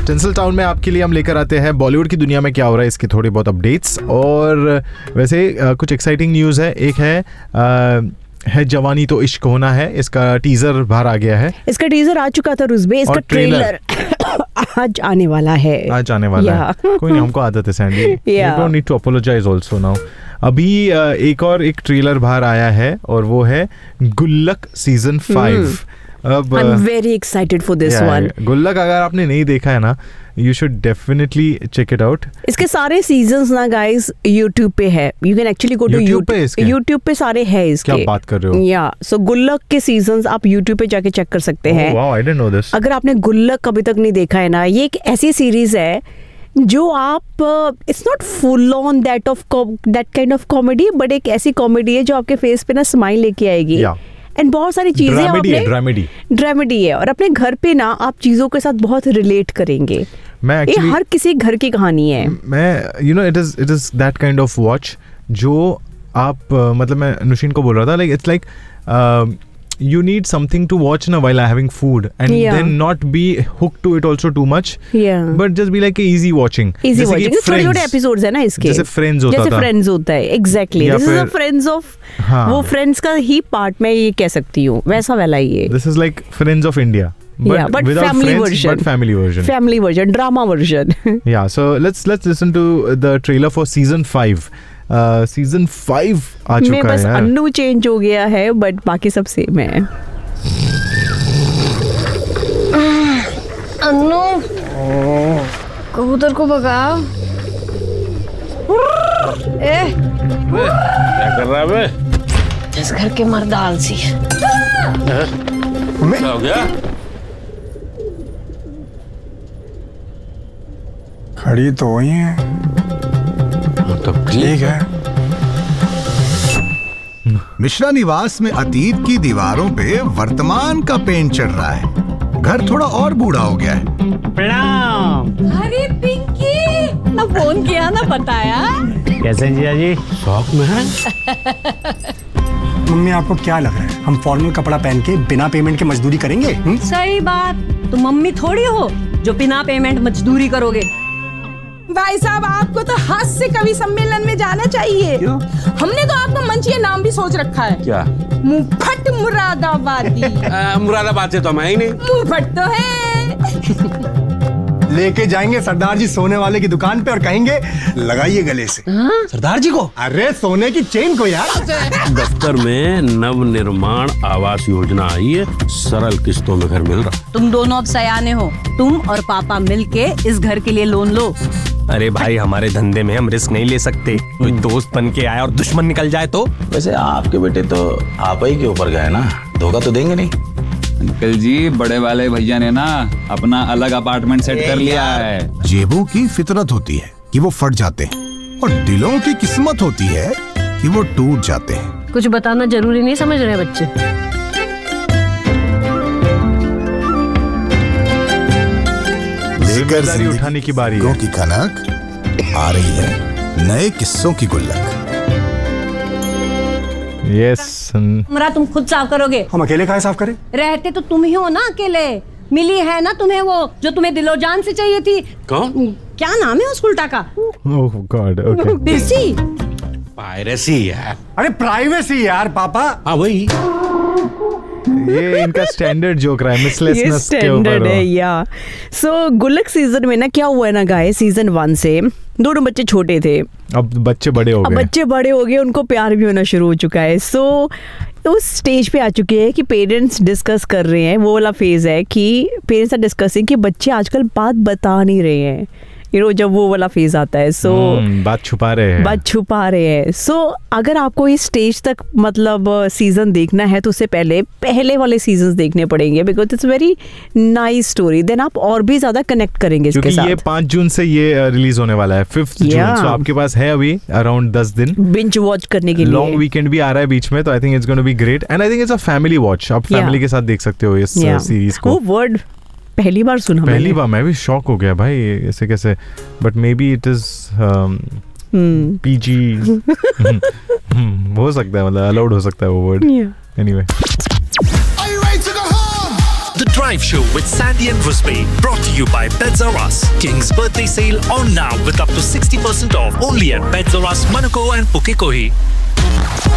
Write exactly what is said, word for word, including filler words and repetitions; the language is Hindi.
टिंसलटाउन में आपके लिए हम लेकर आते हैं बॉलीवुड की दुनिया में क्या हो रहा है, इसके थोड़े बहुत अपडेट्स। और वैसे आ, कुछ एक्साइटिंग न्यूज़ है। एक है आ, है जवानी तो इश्क होना है, इसका टीजर बाहर आ गया है। इसका टीजर आ चुका था रुज़बे, इसका ट्रेलर आज आने वाला है। आज आने वाला है। कोई नहीं, हमको आदत है Sandy. You don't need to apologise also now. अभी एक और एक ट्रेलर बाहर आया है और वो है गुल्लक सीजन फाइव। अब I'm very excited for this yeah, one. गुल्लक अगर आपने नहीं देखा है ना, you should definitely check it out. इसके सारे सीजन्स ना गाइस YouTube पे है। You can actually go to YouTube पे इसके? YouTube पे सारे है इसके। क्या बात कर रहे हो? या सो गुल्लक के सीजन्स आप YouTube पे जाके चेक कर सकते हैं। Oh, wow, I didn't know this. अगर आपने गुल्लक अभी तक नहीं देखा है ना, ये एक ऐसी सीरीज है जो आप it's not full on that of that kind of comedy, but एक ऐसी कॉमेडी है जो आपके फेस पे ना स्माइल लेके आएगी। yeah. एंड बहुत सारी चीजें आप अपने ड्रामेडी ड्रामेडी है और अपने घर पे ना आप चीजों के साथ बहुत रिलेट करेंगे। मैं ये हर किसी घर की कहानी है। मैं you know it is it is that kind of watch जो आप uh, मतलब मैं नुशीन को बोल रहा था, like it's like you need something to watch na while having food and yeah. then not be hooked to it also too much, yeah. but just be like a easy watching. easy watching छोटे छोटे एपिसोड्स है ना इसके, जैसे फ्रेंड्स होता जैसे था, फ्रेंड्स होता है exactly. This is a friends of, वो फ्रेंड्स का ही पार्ट मैं ये कह सकती हूँ, वैसा वाला ही है। This is like friends of India but, yeah, but without family friends, version. but family version family version drama version. yeah, so let's let's listen to the trailer for season five. uh, season five आ चुका है। बस अन्नू चेंज हो गया है बट बाकी सब सेम है। अन्नू कबूतर को भगाओ। ए क्या कर रहा है बे? जिस घर के मर्द आलसी है। क्या हो गया? खड़ी तो वही है, तब ठीक है। मिश्रा निवास में अतीत की दीवारों पे वर्तमान का पेंट चढ़ रहा है। घर थोड़ा और बूढ़ा हो गया है। प्रणाम। अरे पिंकी, ना फोन किया ना बताया। कैसे हैं जिया जी? शौक में है। मम्मी आपको क्या लग रहा है हम फॉर्मल कपड़ा पहन के बिना पेमेंट के मजदूरी करेंगे? हुँ? सही बात, तुम मम्मी थोड़ी हो जो बिना पेमेंट मजदूरी करोगे। भाई साहब, आपको तो हास्य कवि सम्मेलन में जाना चाहिए। क्यों? हमने तो आपका मंचीय नाम भी सोच रखा है। क्या? मुफट मुरादाबादी। मुरादाबाद से तो मैं ही नहीं। मुफट तो है। लेके जाएंगे सरदार जी सोने वाले की दुकान पे और कहेंगे लगाइए गले से। सरदार जी को? अरे सोने की चेन को यार। दफ्तर में नव निर्माण आवास योजना आई है, सरल किस्तों में घर मिल रहा। तुम दोनों अब सयाने हो, तुम और पापा मिलके इस घर के लिए लोन लो। अरे भाई, हमारे धंधे में हम रिस्क नहीं ले सकते। कोई दोस्त बन के आया और दुश्मन निकल जाए तो? वैसे आपके बेटे तो आप ही के ऊपर गए ना, धोखा तो देंगे नहीं। अंकल जी, बड़े वाले भैया ने ना अपना अलग अपार्टमेंट सेट कर लिया है। जेबों की फितरत होती है कि वो फट जाते हैं और दिलों की किस्मत होती है कि वो टूट जाते हैं। कुछ बताना जरूरी नहीं समझ रहे बच्चे। जिम्मेदारी उठाने की बारी है। की कनक आ रही है, नए किस्सों की गुल्लक। यस। कमरा तुम खुद साफ करोगे? हम अकेले काहे साफ करें? रहते तो तुम ही हो ना अकेले। मिली है ना तुम्हें वो जो तुम्हें दिलो जान से चाहिए थी। कौन? क्या नाम है उस उल्टा का? ओह गॉड, ओके। बिरसी। पायरेसी यार। अरे प्राइवेसी यार पापा। हाँ वही। ये इनका स्टैंडर्ड जोक रहा है, मिसलेसनेस के ऊपर है। या सो गुल्लक सीजन में ना क्या हुआ है ना गाइस, सीजन वन से दोनों बच्चे छोटे थे, अब बच्चे बड़े हो गए। अब बच्चे बड़े हो गए, उनको प्यार भी होना शुरू हो चुका है। सो उस स्टेज पे आ चुके हैं कि पेरेंट्स डिस्कस कर रहे हैं। वो वाला फेज है कि पेरेंट्स आर डिस्कसिंग कि बच्चे आजकल बात बता नहीं रहे हैं। यू नो, जब वो वाला फेज आता है, सो so, बात छुपा रहे हैं बात छुपा रहे हैं सो so, अगर आपको इस स्टेज तक मतलब सीजन देखना है तो उससे पहले पहले वाले सीजन देखने पड़ेंगे, because it's very nice story. Then आप और भी ज्यादा कनेक्ट करेंगे इसके साथ। ये पाँच जून से ये रिलीज होने वाला है, फिफ्थ जून। सो आपके पास है अभी अराउंड दस दिन बिंज वॉच करने के लिए। लॉन्ग वीकेंड भी आ रहा है बीच में, तो I think it's gonna be great and I think it's a family watch. आप फैमिली के साथ देख सकते हो इस सीरीज को। वो वर्ड पहली बार सुना, पहली बार मैं भी शॉक हो गया भाई, ऐसे कैसे। But may be it is PG हो सकता है, मतलब अलाउड हो सकता है वो word. Anyway, live show with Sandy and Rusby. Brought to you by Pets R Us. King's birthday sale on now with up to sixty percent off only at Pets R Us, Manukau and Pukekohe.